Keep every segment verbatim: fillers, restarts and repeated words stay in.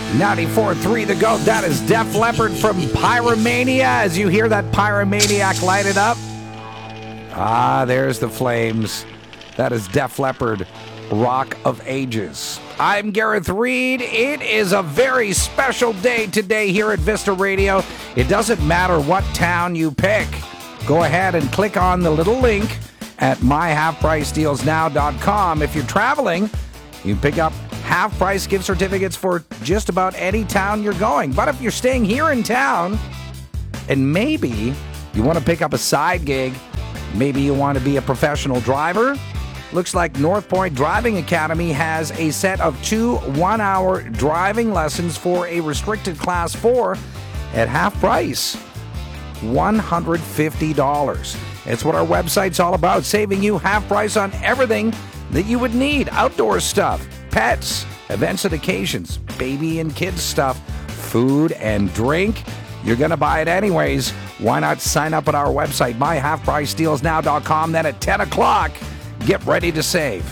ninety-four point three The Goat. That is Def Leppard from Pyromania. As you hear that Pyromaniac light it up. Ah, there's the flames. That is Def Leppard, Rock of Ages. I'm Gareth Reed. It is a very special day today here at Vista Radio. It doesn't matter what town you pick. Go ahead and click on the little link at my half price deals now dot com. If you're traveling, you can pick up half-price gift certificates for just about any town you're going. But if you're staying here in town, and maybe you want to pick up a side gig, maybe you want to be a professional driver, looks like North Point Driving Academy has a set of two one-hour driving lessons for a restricted Class four at half price, one hundred fifty dollars. It's what our website's all about, saving you half price on everything that you would need. Outdoor stuff, pets, events and occasions, baby and kids stuff, food and drink. You're going to buy it anyways. Why not sign up at our website, my half price deals now dot com. Then at ten o'clock, get ready to save.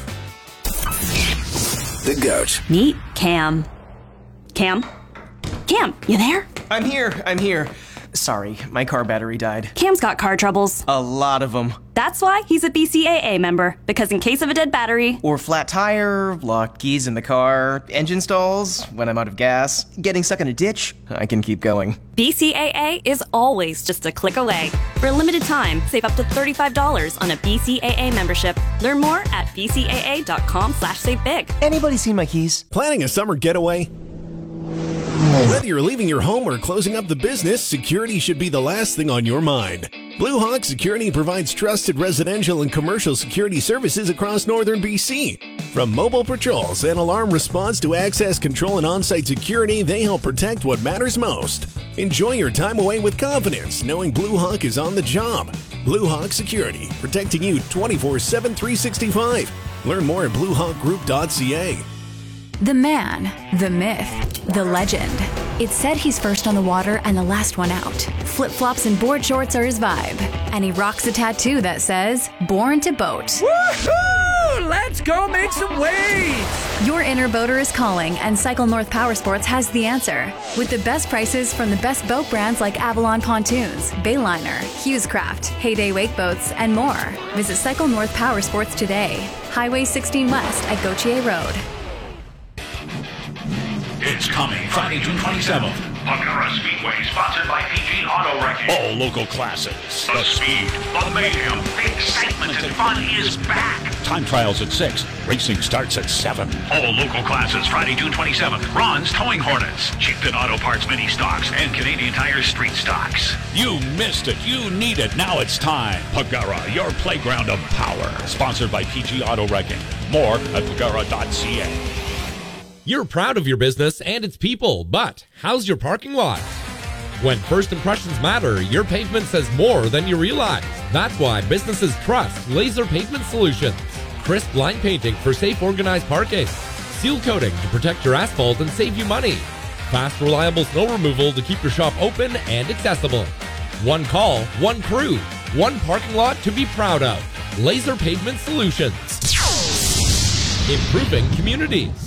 The Goat. Meet Cam. Cam? Cam, you there? I'm here, I'm here. Sorry, my car battery died. Cam's got car troubles. A lot of them. That's why he's a B C A A member, because in case of a dead battery, or flat tire, locked keys in the car, engine stalls, when I'm out of gas, getting stuck in a ditch, I can keep going. B C A A is always just a click away. For a limited time, save up to thirty-five dollars on a B C A A membership. Learn more at b c a a dot com slash save big. Anybody seen my keys? Planning a summer getaway? Whether you're leaving your home or closing up the business, security should be the last thing on your mind. Blue Hawk Security provides trusted residential and commercial security services across northern B C. From mobile patrols and alarm response to access control and on-site security, they help protect what matters most. Enjoy your time away with confidence, knowing Blue Hawk is on the job. Blue Hawk Security, protecting you twenty-four seven, three sixty-five. Learn more at blue hawk group dot c a. The man, the myth, the legend. It's said he's first on the water and the last one out. Flip-flops and board shorts are his vibe. And he rocks a tattoo that says, Born to Boat. Woohoo! Let's go make some waves! Your inner boater is calling, and Cycle North Power Sports has the answer. With the best prices from the best boat brands like Avalon Pontoons, Bayliner, Hughescraft, Heyday Wake Boats, and more. Visit Cycle North Power Sports today. Highway sixteen West at Gautier Road. It's coming Friday, June twenty-seventh. Buckera Speedway, sponsored by P G Auto Wrecking. All local classes. The speed, the mayhem, the excitement and fun is back. Time trials at six. Racing starts at seven. All local classes, Friday, June twenty-seventh. Ron's Towing Hornets, Chieftain Auto Parts Mini Stocks, and Canadian Tire Street Stocks. You missed it. You need it. Now it's time. Buckera, your playground of power. Sponsored by P G Auto Wrecking. More at buckera dot c a. You're proud of your business and its people, but how's your parking lot? When first impressions matter, your pavement says more than you realize. That's why businesses trust Laser Pavement Solutions. Crisp line painting for safe, organized parking. Seal coating to protect your asphalt and save you money. Fast, reliable snow removal to keep your shop open and accessible. One call, one crew, one parking lot to be proud of. Laser Pavement Solutions. Improving communities.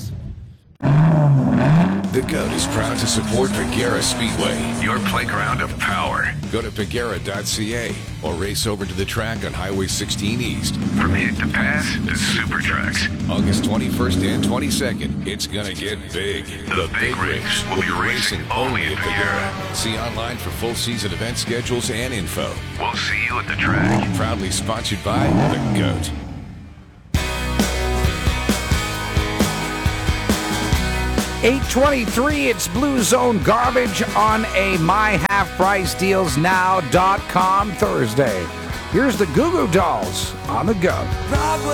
The Goat is proud to support Buckera Speedway, Your playground of power. Go to buckera dot c a or race over to the track on Highway sixteen East. From hit to pass to super trucks. August twenty-first and twenty-second, it's gonna get big. The big rigs will be racing only at Buckera. See online for full season event schedules and info. We'll see you at the track. Proudly sponsored by The Goat. eight twenty-three, it's Blue Zone Garbage on a my half price deals now dot com Thursday. Here's the Goo Goo Dolls on The Go.